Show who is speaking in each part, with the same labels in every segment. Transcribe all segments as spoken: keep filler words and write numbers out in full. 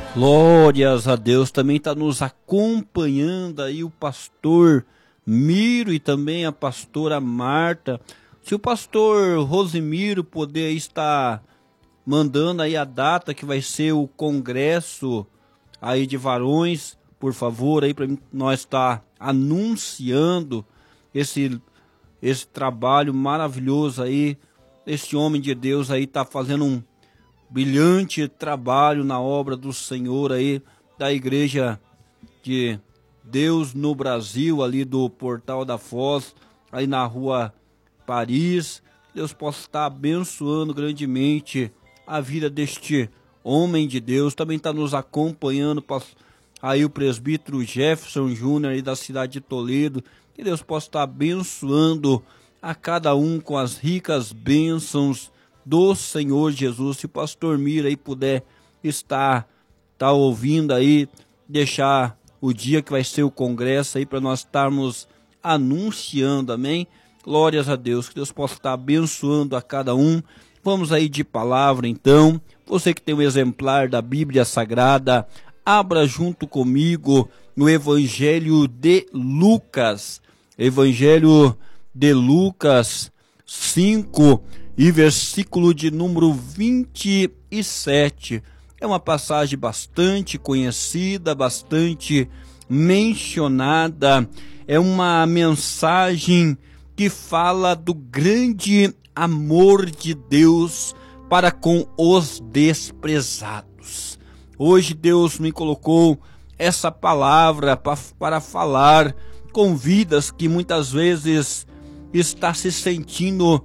Speaker 1: Glórias a Deus, também está nos acompanhando aí o pastor Miro e também a pastora Marta. Se o pastor Rosimiro puder estar mandando aí a data que vai ser o congresso aí de varões, por favor, aí para nós estar anunciando esse, esse trabalho maravilhoso aí. Esse homem de Deus aí está fazendo um brilhante trabalho na obra do Senhor aí, da Igreja de Deus no Brasil, ali do Portal da Foz, aí na rua Paris. Deus possa estar abençoando grandemente a vida deste homem de Deus. Também está nos acompanhando aí o presbítero Jefferson Júnior aí da cidade de Toledo. Que Deus possa estar abençoando a cada um com as ricas bênçãos do Senhor Jesus. Se o pastor Mira aí puder estar tá ouvindo aí, deixar o dia que vai ser o congresso aí para nós estarmos anunciando, amém? Glórias a Deus, que Deus possa estar abençoando a cada um. Vamos aí de palavra então. Você que tem um exemplar da Bíblia Sagrada, abra junto comigo no Evangelho de Lucas. Evangelho de Lucas cinco e versículo de número vinte e sete. É uma passagem bastante conhecida, bastante mencionada. É uma mensagem que fala do grande amor de Deus para com os desprezados. Hoje Deus me colocou essa palavra para falar com vidas que muitas vezes está se sentindo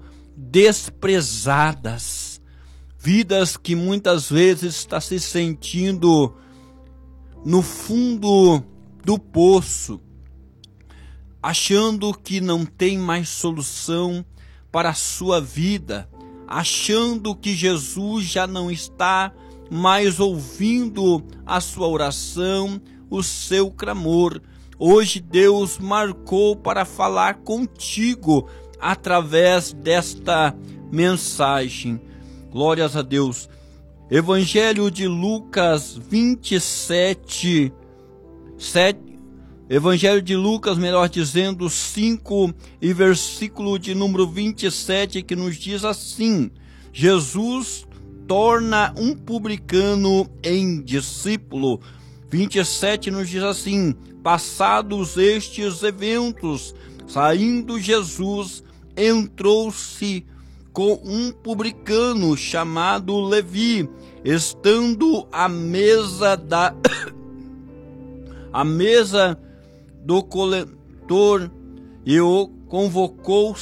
Speaker 1: desprezadas, vidas que muitas vezes está se sentindo no fundo do poço, achando que não tem mais solução para a sua vida, achando que Jesus já não está mais ouvindo a sua oração, o seu clamor. Hoje Deus marcou para falar contigo através desta mensagem. Glórias a Deus. Evangelho de Lucas vinte e sete, sete, Evangelho de Lucas, melhor dizendo, cinco e versículo de número vinte e sete, que nos diz assim: Jesus torna um publicano em discípulo. vinte e sete nos diz assim: passados estes eventos, saindo Jesus, entrou-se com um publicano chamado Levi, estando à mesa da a mesa do coletor, e o convocou